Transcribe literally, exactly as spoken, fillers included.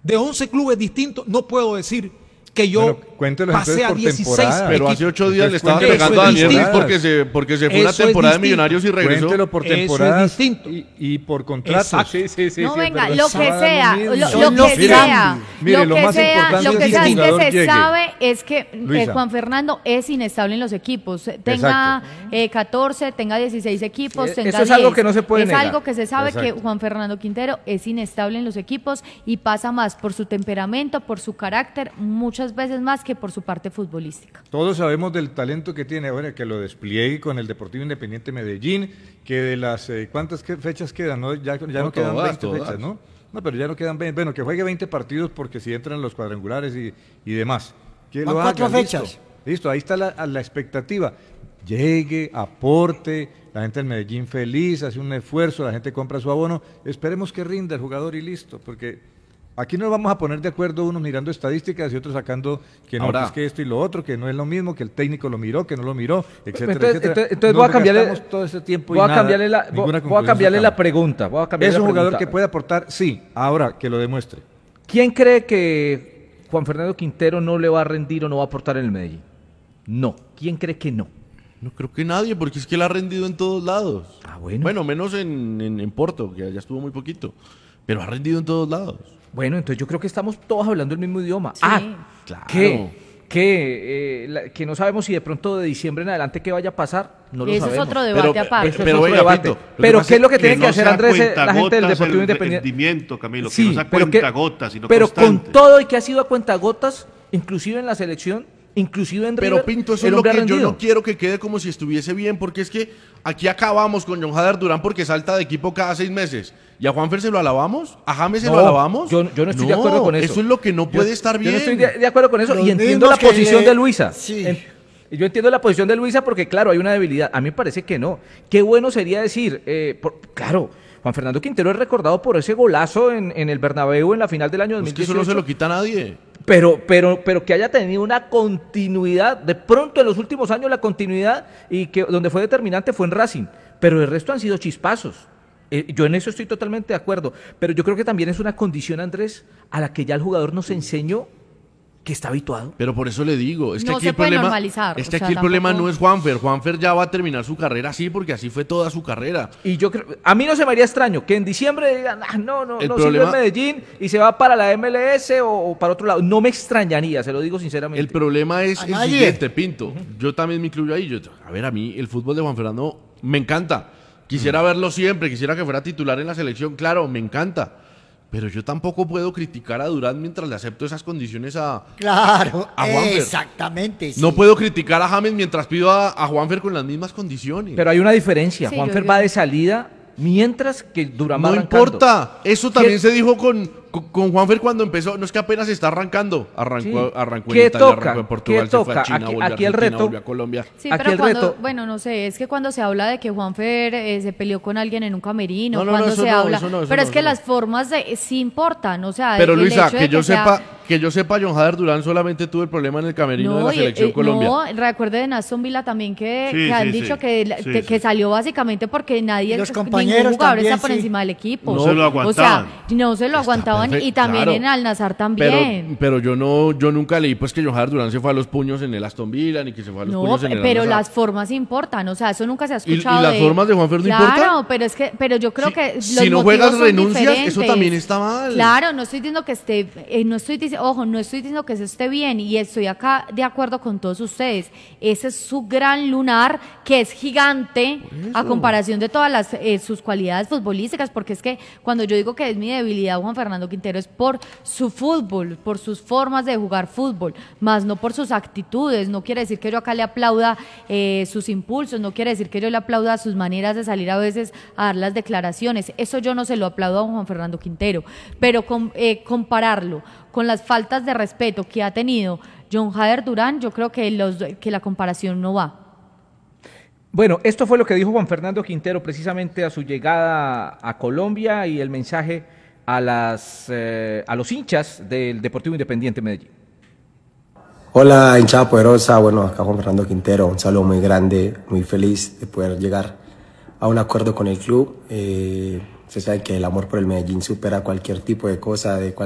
de once clubes distintos, no puedo decir que yo bueno, pasé a dieciséis. Pero hace ocho días le estaban pegando a Daniel Ruiz porque se, porque se fue una temporada de Millonarios y regresó. Cuéntelo por temporadas y, y por contratos. Sí, sí, sí, no, sí, venga, lo que sea, lo, lo, lo que sea, mire, lo, lo que más sea, importante lo que es sea que es el que jugador se llegue. sabe es que eh, Luisa. Juan Fernando es inestable en los equipos. Tenga eh, catorce, tenga dieciséis equipos, Sí, tenga eso es diez. algo que no se puede Es negar. algo que se sabe Exacto. que Juan Fernando Quintero es inestable en los equipos y pasa más por su temperamento, por su carácter, muchas veces más que por su parte futbolística. Todos sabemos del talento que tiene, bueno, que lo despliegue con el Deportivo Independiente Medellín, que de las, eh, ¿cuántas que, fechas quedan? No, ya, ya no, No, quedan todas, veinte todas. fechas, ¿no? No, pero ya no quedan veinte, bueno, que juegue veinte partidos porque si entran los cuadrangulares y, y demás. Que Van lo cuatro haga, fechas. Listo, listo, ahí está la, la expectativa. Llegue, aporte, la gente del Medellín feliz, hace un esfuerzo, la gente compra su abono. Esperemos que rinda el jugador y listo, porque aquí nos vamos a poner de acuerdo unos mirando estadísticas y otros sacando que no, Ahora, que es que esto y lo otro, que no es lo mismo, que el técnico lo miró, que no lo miró, etcétera, Entonces, etcétera. entonces, entonces Nos voy a cambiarle, gastamos todo ese tiempo y voy a nada, cambiarle la, voy, ninguna voy a conclusión cambiarle la sacamos. pregunta. Voy a cambiarle Es un la jugador pregunta. que puede aportar, sí, ahora que lo demuestre. ¿Quién cree que Juan Fernando Quintero no le va a rendir o no va a aportar en el Medellín? No. ¿Quién cree que no? No creo que nadie, porque es que él ha rendido en todos lados. Ah, bueno. Bueno, menos en, en, en Porto, que allá estuvo muy poquito. Pero ha rendido en todos lados. Bueno, entonces yo creo que estamos todos hablando el mismo idioma. Sí. Ah, Claro. ¿qué? ¿Qué? Eh, la- que no sabemos si de pronto de diciembre en adelante qué vaya a pasar. No lo Eso es sabemos. otro debate Pero- aparte. Eso es Pero otro venga, debate. Pinto, lo que Pero pasa ¿qué es lo que es tiene que que no hacer sea Andrés, eh, la gente del cuentagotas Deportivo el Independiente? rendimiento, Camilo, que Sí, no sea pero que- cuentagotas, sino pero con constante. todo y que ha sido a cuentagotas, inclusive en la selección, inclusive en River, Pero Pinto, eso el es lo hombre ha que yo rendido. no quiero que quede como si estuviese bien, porque es que aquí acabamos con John Hader Durán porque salta de equipo cada seis meses. ¿Y a Juanfer se lo alabamos? ¿A James se No, lo alabamos? yo- yo no estoy de acuerdo con eso. Eso es lo que no puede Yo- estar Yo bien. no estoy de, de acuerdo con eso Los y entiendo mismos la que posición le- de Luisa. Sí. En- yo entiendo la posición de Luisa porque, claro, hay una debilidad. A mí me parece que no. Qué bueno sería decir, eh, por- claro, Juan Fernando Quintero es recordado por ese golazo en, en el Bernabéu en la final del año Es dos mil que eso dieciocho. no se lo quita a nadie. Pero, pero, pero que haya tenido una continuidad, de pronto en los últimos años la continuidad, y que donde fue determinante fue en Racing, pero el resto han sido chispazos. Eh, yo en eso estoy totalmente de acuerdo, pero yo creo que también es una condición, Andrés, a la que ya el jugador nos enseñó que está habituado. Pero por eso le digo, es que No aquí se el puede problema, normalizar, es que o sea, aquí el problema tampoco- no es Juanfer. Juanfer ya va a terminar su carrera así porque así fue toda su carrera. Y yo creo, a mí no se me haría extraño que en diciembre digan, ah, no, no, El no problema- sirve en Medellín y se va para la M L S o, o para otro lado. No me extrañaría, se lo digo sinceramente. El problema es A el nadie. siguiente, Pinto. Yo también me incluyo ahí. Yo, a ver, a mí el fútbol de Juan Fernando me encanta. Quisiera verlo siempre, quisiera que fuera titular en la selección, claro, me encanta. Pero yo tampoco puedo criticar a Durán mientras le acepto esas condiciones a... Claro, A Juanfer. exactamente. sí. No puedo criticar a James mientras pido a, a Juanfer con las mismas condiciones. Pero hay una diferencia. Sí, Juanfer yo- va de salida mientras que Durán va no arrancando. importa. Eso también ¿Qué- se dijo con, con, con Juanfer cuando empezó. No es que apenas está arrancando. Arrancó, Sí. arrancó en ¿Qué Italia, toca? arrancó en Portugal, ¿Qué se fue a toca? China, Aquí- volvió a aquí el Argentina, reto- volvió a Colombia. Sí, Aquí pero el cuando, reto- bueno, no sé, es que cuando se habla de que Juanfer eh, se peleó con alguien en un camerino, No, no, no, cuando eso se no, habla, eso no, eso pero no, es que eso no. las formas de, sí importan, o sea, Pero el Luisa, hecho de que yo sea- sepa, que yo sepa, John Hader Durán solamente tuvo el problema en el camerino de la y- selección eh, Colombia. No, recuerde de Aston Villa también que, Sí, que sí, han sí. dicho que, la- Sí, que, sí. que salió básicamente porque nadie, Y los ningún compañeros jugador también, está por sí. encima del equipo. No se lo O sea, aguantaban. no se lo aguantaban perfecto, y también claro. en Al-Nassr Pero, también. pero yo no, yo nunca leí pues que John Hader Durán se fue a los puños en el Aston Villa ni que se fue a los No, puños en el pero Al-Nassr. las formas importan, o sea, eso nunca se ha ¿Y- y escuchado. las de- formas de Juanfer no Claro, importan? pero es que, pero yo creo Si- que si los no motivos juegas, son renuncias, eso diferentes. también está mal. Claro, no estoy diciendo que esté, eh, no estoy diciendo, ojo, no estoy diciendo que eso esté bien y estoy acá de acuerdo con todos ustedes. Ese es su gran lunar que es gigante a comparación de todas las eh, sus cualidades futbolísticas, porque es que cuando yo digo que es mi debilidad Juan Fernando Quintero es por su fútbol, por sus formas de jugar fútbol, más no por sus actitudes. No quiere decir que yo acá le aplauda eh, sus impulsos, no quiere decir que yo le aplauda sus maneras de salir a veces a dar las declaraciones. Eso yo no se lo aplaudo a Juan Fernando Quintero, pero con, eh, compararlo con las faltas de respeto que ha tenido John Hader Durán, yo creo que, los, que la comparación no va. Bueno, esto fue lo que dijo Juan Fernando Quintero precisamente a su llegada a Colombia y el mensaje a, las, eh, a los hinchas del Deportivo Independiente Medellín. Hola, hinchada poderosa. Bueno, acá Juan Fernando Quintero. Un saludo muy grande, muy feliz de poder llegar a un acuerdo con el club. Eh, se sabe que el amor por el Medellín supera cualquier tipo de cosa, de cual